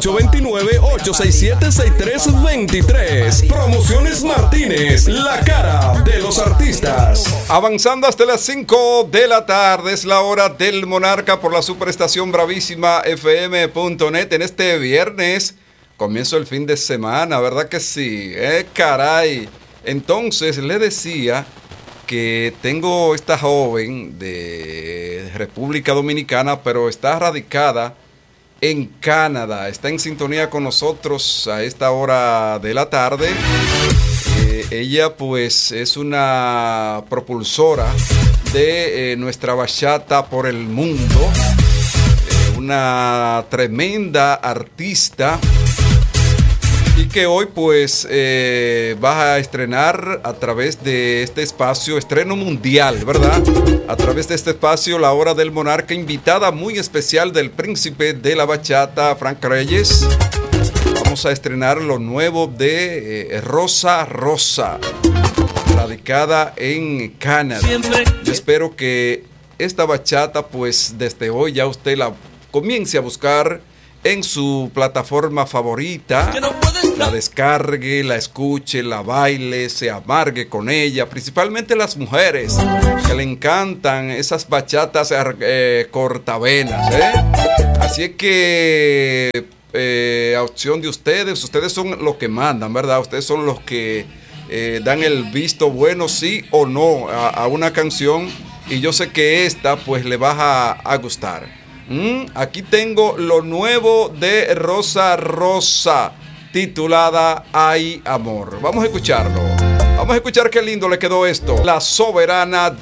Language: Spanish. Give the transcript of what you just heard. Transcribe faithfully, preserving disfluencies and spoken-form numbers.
ocho dos nueve, ocho seis siete, seis tres dos tres. Promociones Martínez, la cara de los artistas. Avanzando hasta las cinco de la tarde, es la hora del Monarca por la superestación bravísima F M punto net. En este viernes comienzo el fin de semana, ¿verdad que sí? ¡Eh, caray! Entonces le decía que tengo esta joven de República Dominicana, pero está radicada en Canadá. Está en sintonía con nosotros a esta hora de la tarde. Eh, ella pues es una propulsora de eh, nuestra bachata por el mundo. Eh, una tremenda artista. Y que hoy pues eh, vas a estrenar a través de este espacio, estreno mundial, ¿verdad? A través de este espacio, La Hora del Monarca, invitada muy especial del príncipe de la bachata, Frank Reyes. Vamos a estrenar lo nuevo de eh, Rosa Rosa, radicada en Canadá. Yo espero que esta bachata pues desde hoy ya usted la comience a buscar en su plataforma favorita, la descargue, la escuche, la baile, se amargue con ella, principalmente las mujeres que le encantan esas bachatas eh, cortavenas, ¿eh? Así es que eh, a opción de ustedes, ustedes son los que mandan, ¿verdad? Ustedes son los que eh, dan el visto bueno, sí o no a, a una canción, y yo sé que esta pues le va a, a gustar. Mm, aquí tengo lo nuevo de Rosa Rosa, titulada Hay Amor. Vamos a escucharlo. Vamos a escuchar qué lindo le quedó esto. La soberana